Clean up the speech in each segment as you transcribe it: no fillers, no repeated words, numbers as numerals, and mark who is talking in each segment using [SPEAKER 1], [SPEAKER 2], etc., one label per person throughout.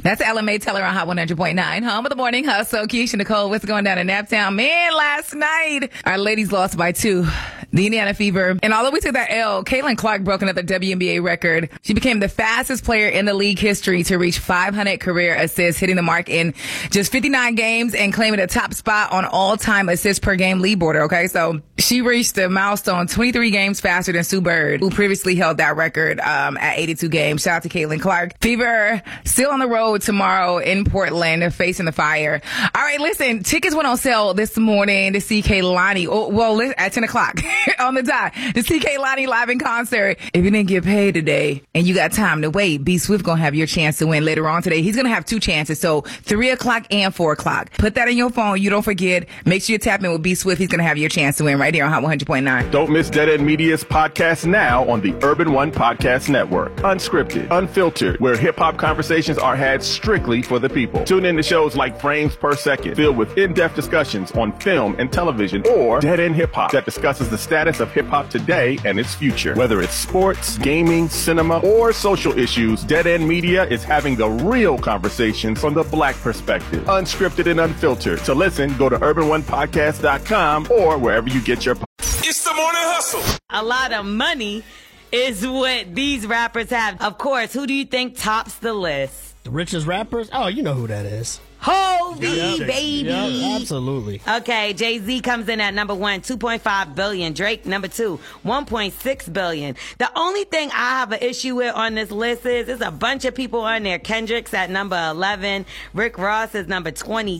[SPEAKER 1] That's LMA Teller on Hot 100.9. Home of the Morning Hustle. Keisha Nicole, what's going down in Naptown? Man, last night, our ladies lost by 2. The Indiana Fever. And although we took that L, Caitlin Clark broke another WNBA record. She became the fastest player in the league history to reach 500 career assists, hitting the mark in just 59 games and claiming the top spot on all-time assists per game leaderboard. Okay, so she reached the milestone 23 games faster than Sue Bird, who previously held that record at 82 games. Shout out to Caitlin Clark. Fever still on the road tomorrow in Portland, facing the Fire. All right, listen, tickets went on sale this morning to see Kehlani. At 10 o'clock. On the dot, to see Kehlani live in concert. If you didn't get paid today and you got time to wait, B Swift gonna have your chance to win later on today. He's gonna have 2 chances, so 3 o'clock and 4 o'clock. Put that in your phone. You don't forget. Make sure you tap in with B Swift. He's gonna have your chance to win right here on Hot 100.9.
[SPEAKER 2] Don't miss Dead End Media's podcast now on the Urban One Podcast Network. Unscripted, unfiltered, where hip-hop conversations are had strictly for the people. Tune in to shows like Frames Per Second, filled with in-depth discussions on film and television, or Dead End Hip Hop, that discusses the status of hip-hop today and its future. Whether it's sports, gaming, cinema, or social issues, Dead End Media is having the real conversations from the Black perspective. Unscripted and unfiltered. To listen, go to urban1podcast.com or wherever you get your
[SPEAKER 3] It's the Morning Hustle.
[SPEAKER 4] A lot of money is what these rappers have. Of course, who do you think tops the list?
[SPEAKER 5] The richest rappers? Oh, you know who that is.
[SPEAKER 4] Hovey, baby.
[SPEAKER 5] Yeah, absolutely.
[SPEAKER 4] Okay, Jay-Z comes in at number 1, $2.5 billion. Drake, number 2, $1.6 billion. The only thing I have an issue with on this list is there's a bunch of people on there. Kendrick's at number 11. Rick Ross is number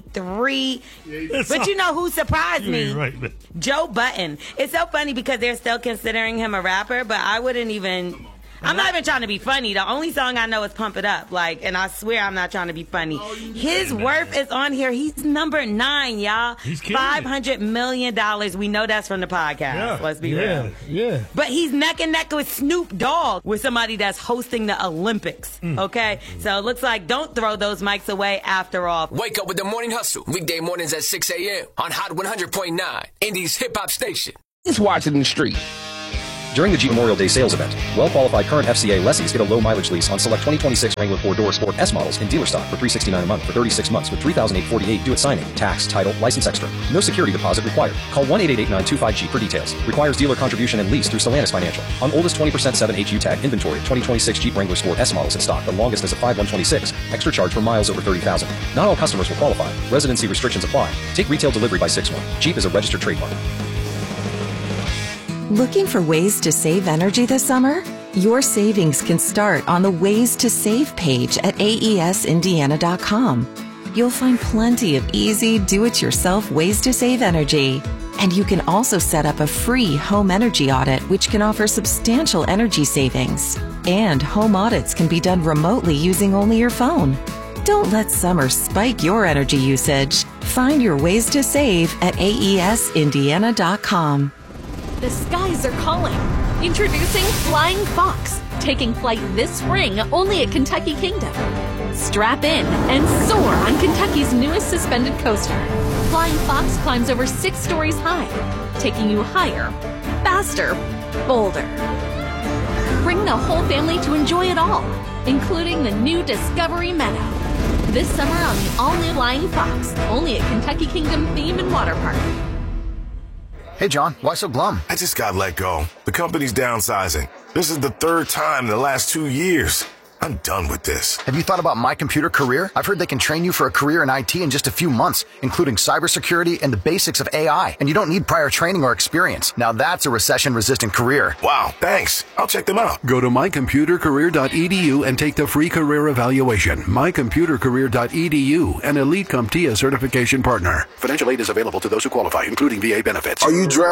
[SPEAKER 4] 23. But you know who surprised me?
[SPEAKER 5] Right.
[SPEAKER 4] Joe Budden. It's so funny because they're still considering him a rapper, but I wouldn't even... I'm not even trying to be funny. The only song I know is Pump It Up. And I swear I'm not trying to be funny. His worth is on here. He's number 9, y'all.
[SPEAKER 5] He's killing
[SPEAKER 4] $500 million. We know that's from the podcast.
[SPEAKER 5] Yeah.
[SPEAKER 4] Let's be real.
[SPEAKER 5] Yeah.
[SPEAKER 4] But he's neck and neck with Snoop Dogg, with somebody that's hosting the Olympics. Okay? So it looks like don't throw those mics away after all.
[SPEAKER 3] Wake up with the Morning Hustle. Weekday mornings at 6 a.m. on Hot 100.9, Indy's hip-hop station.
[SPEAKER 2] He's watching the street.
[SPEAKER 6] During the Jeep Memorial Day sales event, well-qualified current FCA lessees get a low-mileage lease on select 2026 Wrangler 4-door Sport S models in dealer stock for $369 a month for 36 months with $3,848 due at signing. Tax, title, license extra. No security deposit required. Call 1-888-925-Jeep for details. Requires dealer contribution and lease through Solanus Financial. On oldest 20% 7HU tag inventory, 2026 Jeep Wrangler Sport S models in stock. The longest is a 5126. Extra charge for miles over 30,000. Not all customers will qualify. Residency restrictions apply. Take retail delivery by 6/1. Jeep is a registered trademark.
[SPEAKER 7] Looking for ways to save energy this summer? Your savings can start on the Ways to Save page at aesindiana.com. You'll find plenty of easy, do-it-yourself ways to save energy. And you can also set up a free home energy audit, which can offer substantial energy savings. And home audits can be done remotely using only your phone. Don't let summer spike your energy usage. Find your ways to save at aesindiana.com.
[SPEAKER 8] The skies are calling. Introducing Flying Fox, taking flight this spring only at Kentucky Kingdom. Strap in and soar on Kentucky's newest suspended coaster. Flying Fox climbs over 6 stories high, taking you higher, faster, bolder. Bring the whole family to enjoy it all, including the new Discovery Meadow. This summer on the all-new Flying Fox, only at Kentucky Kingdom Theme and Water Park.
[SPEAKER 9] Hey, John, why so glum?
[SPEAKER 10] I just got let go. The company's downsizing. This is the 3rd time in the last 2 years. I'm done with this.
[SPEAKER 9] Have you thought about My Computer Career? I've heard they can train you for a career in IT in just a few months, including cybersecurity and the basics of AI. And you don't need prior training or experience. Now that's a recession-resistant career.
[SPEAKER 10] Wow, thanks. I'll check them out.
[SPEAKER 11] Go to mycomputercareer.edu and take the free career evaluation. mycomputercareer.edu, an Elite CompTIA certification partner. Financial aid is available to those who qualify, including VA benefits.
[SPEAKER 10] Are you drowning?